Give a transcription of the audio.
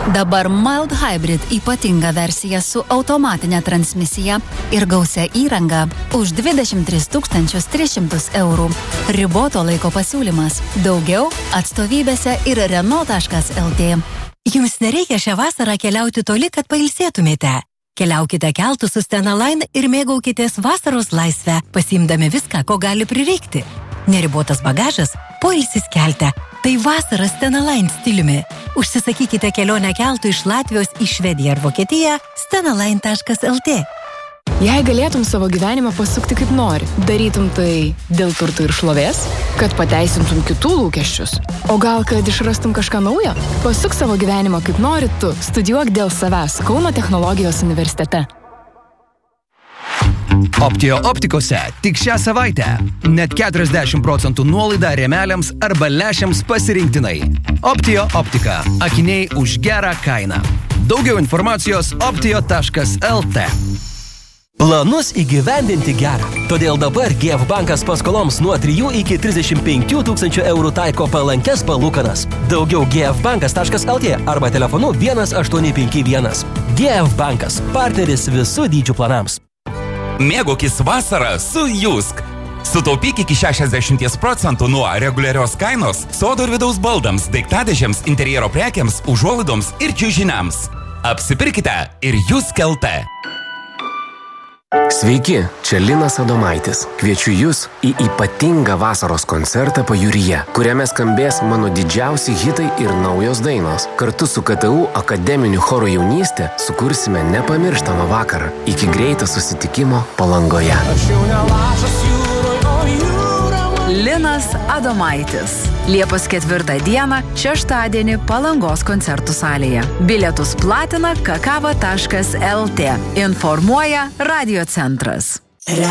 Dabar Mild Hybrid ypatinga versija su automatinė transmisija ir gausia įranga už 23 300 eurų. Riboto laiko pasiūlymas. Daugiau atstovybėse ir Renault.lt. Jums nereikia šią vasarą keliauti toli, kad pailsėtumėte. Keliaukite keltu su Stena Line ir mėgaukitės vasaros laisvę, pasiimdami viską, ko gali prireikti. Neribotas bagažas, poilsis kelte. Tai vasara Stena Line stiliumi. Užsisakykite kelionę keltu iš Latvijos į Švediją ar Vokietiją stenaline.lt. Jei galėtum savo gyvenimą pasukti kaip nori, darytum tai dėl turtų ir šlovės, kad pateisintum kitų lūkesčius. O gal, kad išrastum kažką naujo? Pasuk savo gyvenimą kaip nori tu. Studijuok dėl savęs Kauno technologijos universitete. Optio optikose tik šią savaitę. Net 40% nuolaida rėmeliams arba lęšiams pasirinktinai. Optio optika. Akiniai už gerą kainą. Daugiau informacijos optio.lt. Planus įgyvendinti gerą. Todėl dabar GF bankas paskoloms nuo 3 iki 35 000 eurų taiko palankes palūkanas. Daugiau gfbankas.lt arba telefonu 1851. GF bankas. Partneris visų dydžių planams. Mėgaukis vasarą su Jusk. Sutaupyk iki 60% nuo reguliarios kainos sodo ir vidaus baldams, daiktadėžėms, interjero prekiams, užuolaidoms ir čiužiniams. Apsipirkite ir Jusk.lt. Sveiki, čia Linas Adomaitis. Kviečiu Jūs į ypatingą vasaros koncertą Pajūryje, kuriame skambės mano didžiausi hitai ir naujos dainos. Kartu su KTU akademiniu choru Jaunystė sukursime nepamirštamą vakarą. Iki greito susitikimo Palangoje. Linas Adomaitis. Liepos 4 dieną, šeštadienį Palangos koncertų salėje. Bilietus platina kakava.lt. Informuoja Radio centras.